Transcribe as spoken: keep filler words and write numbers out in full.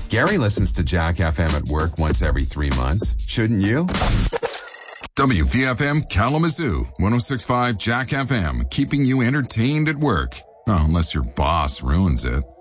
Gary listens to Jack F M at work once every three months. Shouldn't you? W V F M Kalamazoo, one oh six point five Jack F M, keeping you entertained at work. Oh, unless your boss ruins it.